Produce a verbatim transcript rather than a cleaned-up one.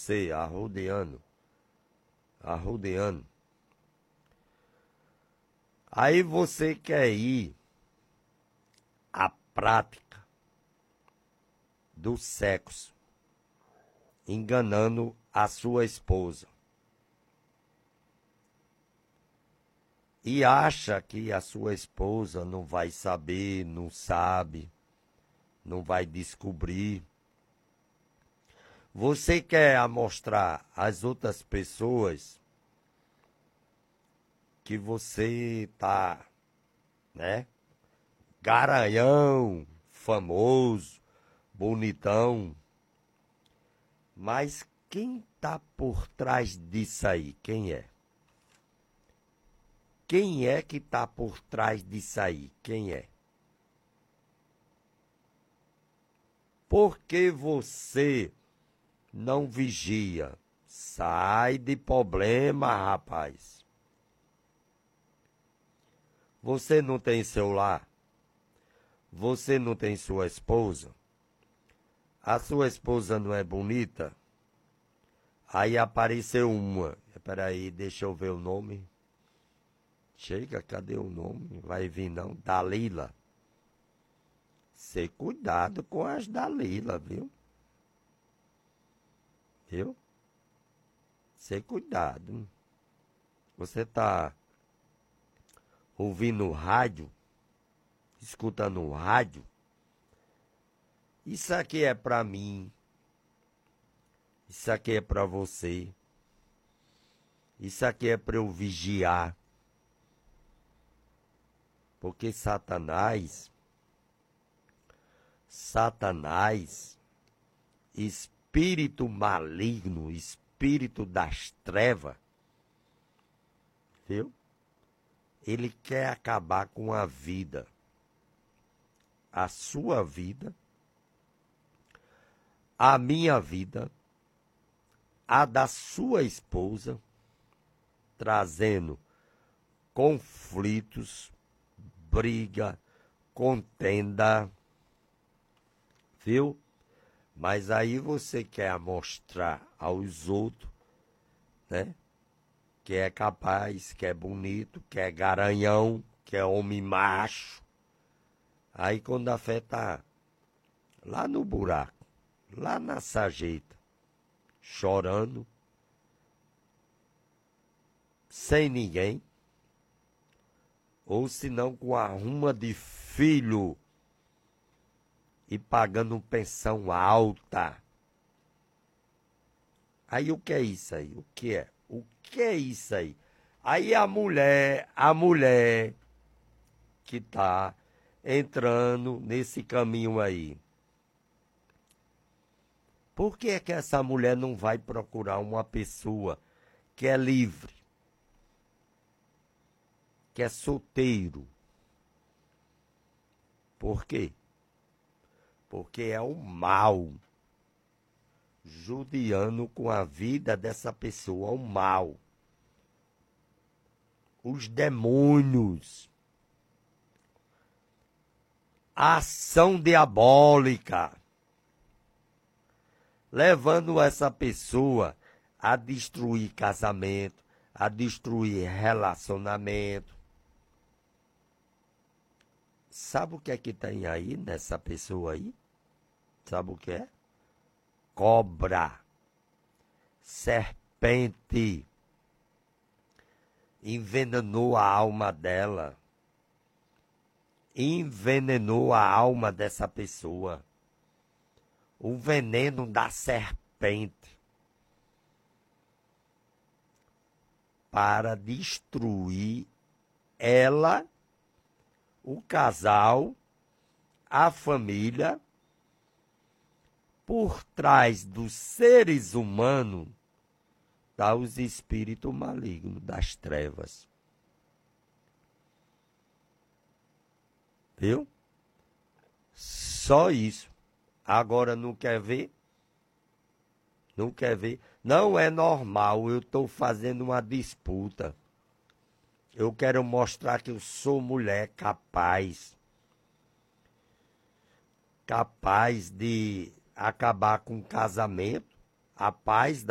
você, arrodeando, arrodeando. Aí você quer ir à prática do sexo, enganando a sua esposa. E acha que a sua esposa não vai saber, não sabe, não vai descobrir. Você quer mostrar às outras pessoas que você tá, né, garanhão, famoso, bonitão. Mas quem tá por trás disso aí? Quem é? Quem é que tá por trás disso aí? Quem é? Por que você não vigia? Sai de problema, rapaz. Você não tem celular? Você não tem sua esposa? A sua esposa não é bonita? Aí apareceu uma. Peraí, deixa eu ver o nome. Chega, cadê o nome? Vai vir não. Dalila. Cê cuidado com as Dalila, viu? Viu? Cê cuidado. Você tá ouvindo rádio? Escutando o rádio? Isso aqui é pra mim. Isso aqui é pra você. Isso aqui é pra eu vigiar. Porque Satanás, Satanás, espírito maligno, espírito das trevas, viu? Ele quer acabar com a vida, a sua vida, a minha vida, a da sua esposa, trazendo conflitos, briga, contenda, viu? Mas aí você quer mostrar aos outros, né? Que é capaz, que é bonito, que é garanhão, que é homem macho. Aí quando a fé tá lá no buraco, lá na sarjeta, chorando, sem ninguém, ou se não com a ruma de filho e pagando pensão alta. Aí o que é isso aí? O que é? O que é isso aí? Aí a mulher, a mulher que tá entrando nesse caminho aí. Por que é que essa mulher não vai procurar uma pessoa que é livre, que é solteiro? Por quê? Porque é o mal judiando com a vida dessa pessoa, o mal. Os demônios. A ação diabólica. Levando essa pessoa a destruir casamento, a destruir relacionamento. Sabe o que é que tem aí nessa pessoa aí? Sabe o que é? Cobra, serpente, envenenou a alma dela, envenenou a alma dessa pessoa, o veneno da serpente, para destruir ela, o casal, a família. Por trás dos seres humanos, está os espíritos malignos das trevas. Viu? Só isso. Agora não quer ver? Não quer ver? Não é normal, eu estou fazendo uma disputa. Eu quero mostrar que eu sou mulher capaz. Capaz de acabar com o casamento, a paz